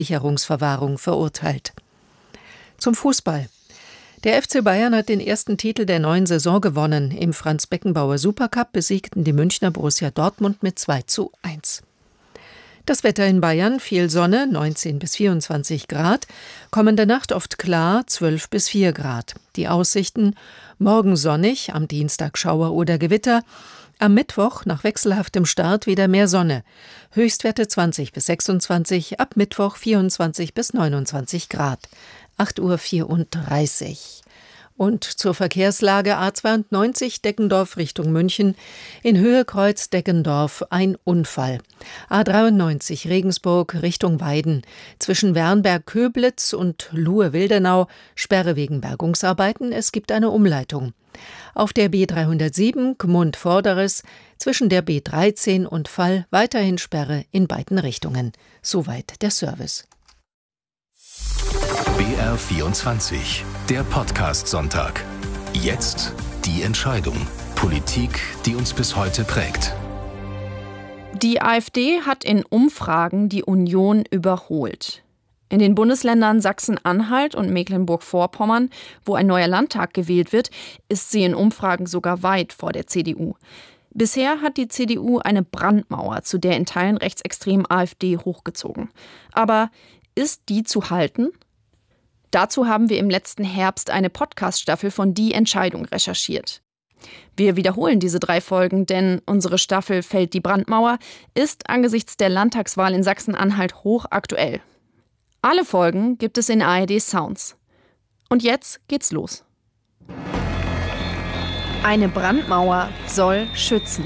Sicherungsverwahrung verurteilt. Zum Fußball. Der FC Bayern hat den ersten Titel der neuen Saison gewonnen. Im Franz-Beckenbauer Supercup besiegten die Münchner Borussia Dortmund mit 2:1. Das Wetter in Bayern: viel Sonne, 19 bis 24 Grad. Kommende Nacht oft klar, 12 bis 4 Grad. Die Aussichten: morgen sonnig, am Dienstag Schauer oder Gewitter. Am Mittwoch nach wechselhaftem Start wieder mehr Sonne. Höchstwerte 20 bis 26, ab Mittwoch 24 bis 29 Grad. 8:34 Uhr. Und zur Verkehrslage: A92 Deckendorf Richtung München, in Höhe Kreuz Deckendorf ein Unfall. A93 Regensburg Richtung Weiden, zwischen Wernberg-Köblitz und Luhe-Wildenau Sperre wegen Bergungsarbeiten, es gibt eine Umleitung. Auf der B307 Gmund-Vorderes, zwischen der B13 und Fall weiterhin Sperre in beiden Richtungen. Soweit der Service. BR24, der Podcast-Sonntag. Jetzt die Entscheidung. Politik, die uns bis heute prägt. Die AfD hat in Umfragen die Union überholt. In den Bundesländern Sachsen-Anhalt und Mecklenburg-Vorpommern, wo ein neuer Landtag gewählt wird, ist sie in Umfragen sogar weit vor der CDU. Bisher hat die CDU eine Brandmauer zu der in Teilen rechtsextremen AfD hochgezogen. Aber ist die zu halten? Dazu haben wir im letzten Herbst eine Podcast-Staffel von Die Entscheidung recherchiert. Wir wiederholen diese 3 Folgen, denn unsere Staffel Fällt die Brandmauer ist angesichts der Landtagswahl in Sachsen-Anhalt hochaktuell. Alle Folgen gibt es in ARD Sounds. Und jetzt geht's los. Eine Brandmauer soll schützen.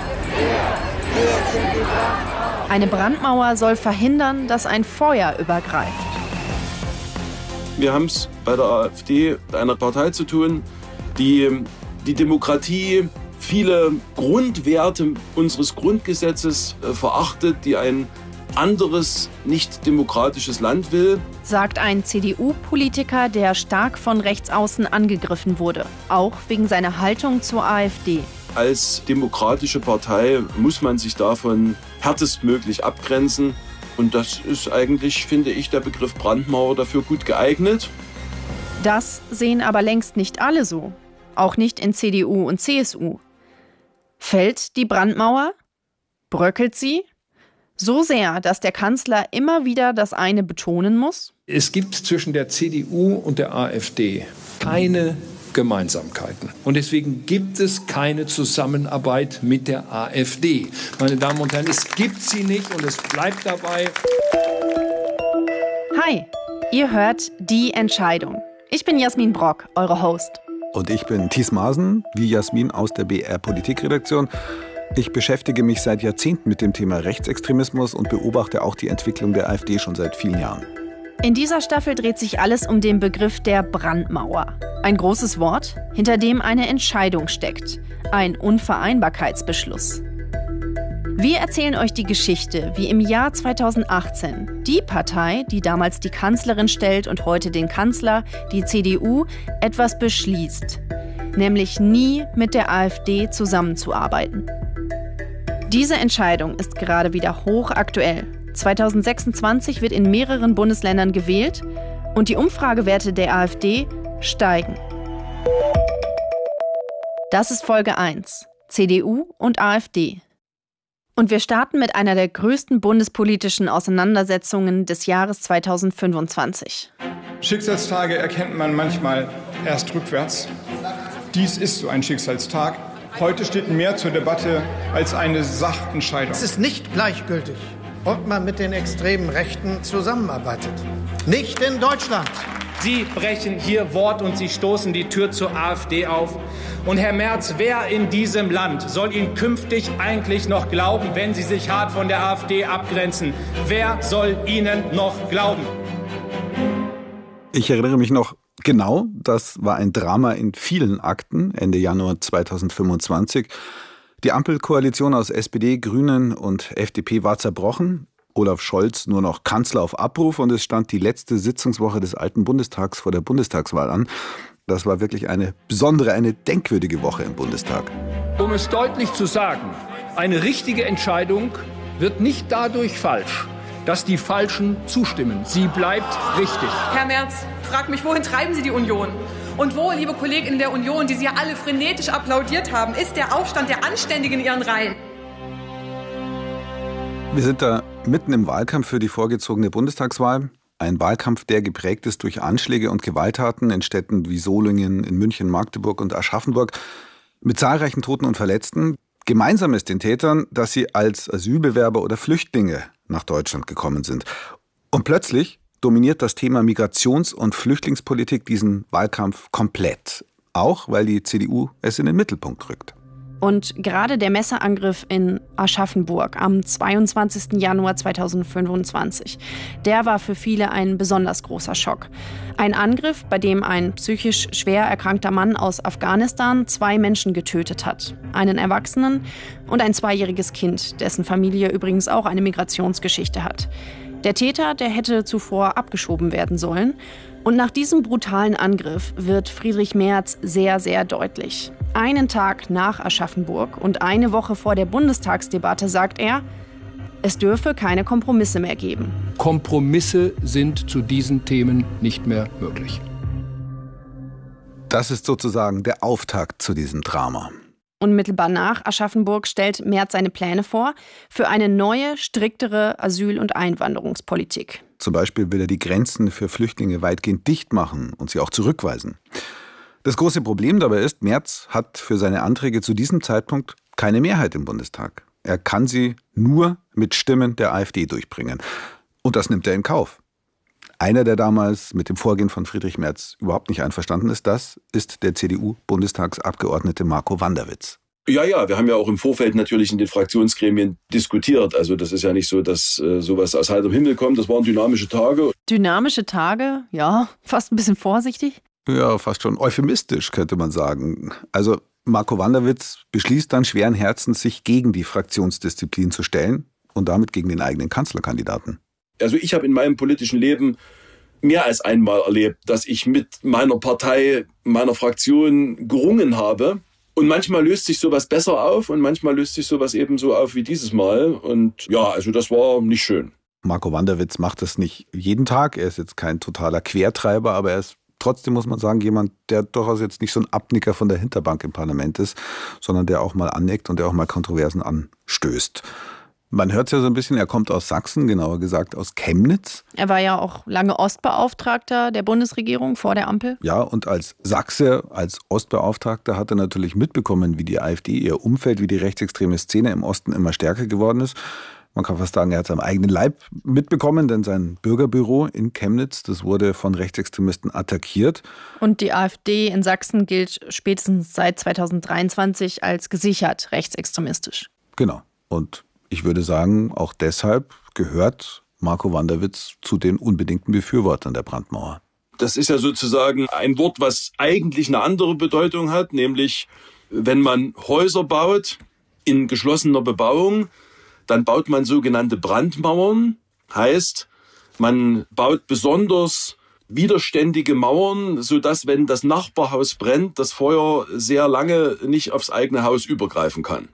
Eine Brandmauer soll verhindern, dass ein Feuer übergreift. Wir haben es bei der AfD, einer Partei zu tun, die die Demokratie, viele Grundwerte unseres Grundgesetzes verachtet, die ein anderes, nicht demokratisches Land will. Sagt ein CDU-Politiker, der stark von rechts außen angegriffen wurde, auch wegen seiner Haltung zur AfD. Als demokratische Partei muss man sich davon härtestmöglich abgrenzen. Und das ist eigentlich, finde ich, der Begriff Brandmauer dafür gut geeignet. Das sehen aber längst nicht alle so. Auch nicht in CDU und CSU. Fällt die Brandmauer? Bröckelt sie? So sehr, dass der Kanzler immer wieder das eine betonen muss? Es gibt zwischen der CDU und der AfD keine Gemeinsamkeiten. Und deswegen gibt es keine Zusammenarbeit mit der AfD. Meine Damen und Herren, es gibt sie nicht und es bleibt dabei. Hi, ihr hört Die Entscheidung. Ich bin Jasmin Brock, eure Host. Und ich bin Thies Maaßen, wie Jasmin aus der BR-Politikredaktion. Ich beschäftige mich seit Jahrzehnten mit dem Thema Rechtsextremismus und beobachte auch die Entwicklung der AfD schon seit vielen Jahren. In dieser Staffel dreht sich alles um den Begriff der Brandmauer. Ein großes Wort, hinter dem eine Entscheidung steckt. Ein Unvereinbarkeitsbeschluss. Wir erzählen euch die Geschichte, wie im Jahr 2018 die Partei, die damals die Kanzlerin stellt und heute den Kanzler, die CDU, etwas beschließt. Nämlich nie mit der AfD zusammenzuarbeiten. Diese Entscheidung ist gerade wieder hochaktuell. 2026 wird in mehreren Bundesländern gewählt und die Umfragewerte der AfD steigen. Das ist Folge 1, CDU und AfD. Und wir starten mit einer der größten bundespolitischen Auseinandersetzungen des Jahres 2025. Schicksalstage erkennt man manchmal erst rückwärts. Dies ist so ein Schicksalstag. Heute steht mehr zur Debatte als eine Sachentscheidung. Es ist nicht gleichgültig, ob man mit den extremen Rechten zusammenarbeitet. Nicht in Deutschland. Sie brechen hier Wort und Sie stoßen die Tür zur AfD auf. Und Herr Merz, wer in diesem Land soll Ihnen künftig eigentlich noch glauben, wenn Sie sich hart von der AfD abgrenzen? Wer soll Ihnen noch glauben? Ich erinnere mich noch genau, das war ein Drama in vielen Akten, Ende Januar 2025. Die Ampelkoalition aus SPD, Grünen und FDP war zerbrochen. Olaf Scholz nur noch Kanzler auf Abruf und es stand die letzte Sitzungswoche des alten Bundestags vor der Bundestagswahl an. Das war wirklich eine besondere, eine denkwürdige Woche im Bundestag. Um es deutlich zu sagen, eine richtige Entscheidung wird nicht dadurch falsch, dass die Falschen zustimmen. Sie bleibt richtig. Herr Merz, fragt mich, wohin treiben Sie die Union? Und wo, liebe Kolleginnen der Union, die Sie ja alle frenetisch applaudiert haben, ist der Aufstand der Anständigen in Ihren Reihen? Wir sind da mitten im Wahlkampf für die vorgezogene Bundestagswahl. Ein Wahlkampf, der geprägt ist durch Anschläge und Gewalttaten in Städten wie Solingen, in München, Magdeburg und Aschaffenburg mit zahlreichen Toten und Verletzten. Gemeinsam ist den Tätern, dass sie als Asylbewerber oder Flüchtlinge nach Deutschland gekommen sind. Und plötzlich dominiert das Thema Migrations- und Flüchtlingspolitik diesen Wahlkampf komplett. Auch weil die CDU es in den Mittelpunkt rückt. Und gerade der Messerangriff in Aschaffenburg am 22. Januar 2025, der war für viele ein besonders großer Schock. Ein Angriff, bei dem ein psychisch schwer erkrankter Mann aus Afghanistan 2 Menschen getötet hat. Einen Erwachsenen und ein 2-jähriges Kind, dessen Familie übrigens auch eine Migrationsgeschichte hat. Der Täter, der hätte zuvor abgeschoben werden sollen. Und nach diesem brutalen Angriff wird Friedrich Merz sehr, sehr deutlich. Einen Tag nach Aschaffenburg und eine Woche vor der Bundestagsdebatte sagt er, es dürfe keine Kompromisse mehr geben. Kompromisse sind zu diesen Themen nicht mehr möglich. Das ist sozusagen der Auftakt zu diesem Drama. Unmittelbar nach Aschaffenburg stellt Merz seine Pläne vor für eine neue, striktere Asyl- und Einwanderungspolitik. Zum Beispiel will er die Grenzen für Flüchtlinge weitgehend dicht machen und sie auch zurückweisen. Das große Problem dabei ist, Merz hat für seine Anträge zu diesem Zeitpunkt keine Mehrheit im Bundestag. Er kann sie nur mit Stimmen der AfD durchbringen. Und das nimmt er in Kauf. Einer, der damals mit dem Vorgehen von Friedrich Merz überhaupt nicht einverstanden ist, das ist der CDU-Bundestagsabgeordnete Marco Wanderwitz. Ja, wir haben ja auch im Vorfeld natürlich in den Fraktionsgremien diskutiert. Also das ist ja nicht so, dass sowas aus heiterem Himmel kommt. Das waren dynamische Tage. Dynamische Tage? Ja, fast ein bisschen vorsichtig. Ja, fast schon euphemistisch, könnte man sagen. Also Marco Wanderwitz beschließt dann schweren Herzens, sich gegen die Fraktionsdisziplin zu stellen und damit gegen den eigenen Kanzlerkandidaten. Also ich habe in meinem politischen Leben mehr als einmal erlebt, dass ich mit meiner Partei, meiner Fraktion gerungen habe. Und manchmal löst sich sowas besser auf und manchmal löst sich sowas eben so auf wie dieses Mal. Und ja, also das war nicht schön. Marco Wanderwitz macht das nicht jeden Tag. Er ist jetzt kein totaler Quertreiber, aber er ist trotzdem, muss man sagen, jemand, der durchaus jetzt nicht so ein Abnicker von der Hinterbank im Parlament ist, sondern der auch mal aneckt und der auch mal Kontroversen anstößt. Man hört es ja so ein bisschen, er kommt aus Sachsen, genauer gesagt aus Chemnitz. Er war ja auch lange Ostbeauftragter der Bundesregierung vor der Ampel. Ja, und als Sachse, als Ostbeauftragter hat er natürlich mitbekommen, wie die AfD, ihr Umfeld, wie die rechtsextreme Szene im Osten immer stärker geworden ist. Man kann fast sagen, er hat es am eigenen Leib mitbekommen, denn sein Bürgerbüro in Chemnitz, das wurde von Rechtsextremisten attackiert. Und die AfD in Sachsen gilt spätestens seit 2023 als gesichert rechtsextremistisch. Genau. Und ich würde sagen, auch deshalb gehört Marco Wanderwitz zu den unbedingten Befürwortern der Brandmauer. Das ist ja sozusagen ein Wort, was eigentlich eine andere Bedeutung hat, nämlich wenn man Häuser baut in geschlossener Bebauung, dann baut man sogenannte Brandmauern. Heißt, man baut besonders widerständige Mauern, sodass, wenn das Nachbarhaus brennt, das Feuer sehr lange nicht aufs eigene Haus übergreifen kann.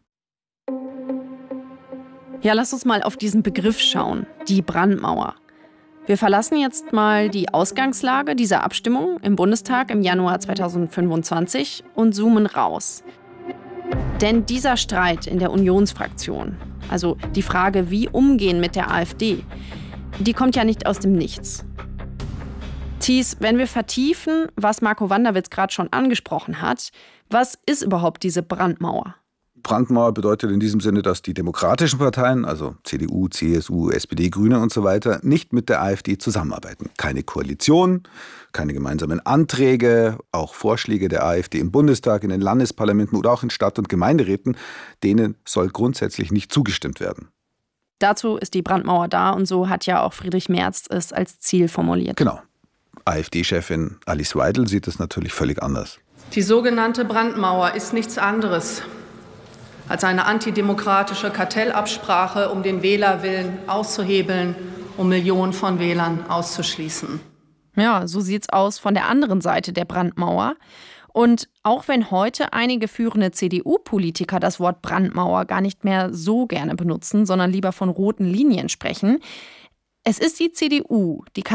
Ja, lass uns mal auf diesen Begriff schauen, die Brandmauer. Wir verlassen jetzt mal die Ausgangslage dieser Abstimmung im Bundestag im Januar 2025 und zoomen raus. Denn dieser Streit in der Unionsfraktion, also die Frage, wie umgehen mit der AfD, die kommt ja nicht aus dem Nichts. Thies, wenn wir vertiefen, was Marco Wanderwitz gerade schon angesprochen hat, was ist überhaupt diese Brandmauer? Brandmauer bedeutet in diesem Sinne, dass die demokratischen Parteien, also CDU, CSU, SPD, Grüne und so weiter, nicht mit der AfD zusammenarbeiten. Keine Koalition, keine gemeinsamen Anträge, auch Vorschläge der AfD im Bundestag, in den Landesparlamenten oder auch in Stadt- und Gemeinderäten, denen soll grundsätzlich nicht zugestimmt werden. Dazu ist die Brandmauer da und so hat ja auch Friedrich Merz es als Ziel formuliert. Genau. AfD-Chefin Alice Weidel sieht es natürlich völlig anders. Die sogenannte Brandmauer ist nichts anderes als eine antidemokratische Kartellabsprache, um den Wählerwillen auszuhebeln, um Millionen von Wählern auszuschließen. Ja, so sieht's aus von der anderen Seite der Brandmauer. Und auch wenn heute einige führende CDU-Politiker das Wort Brandmauer gar nicht mehr so gerne benutzen, sondern lieber von roten Linien sprechen, Es ist die CDU, die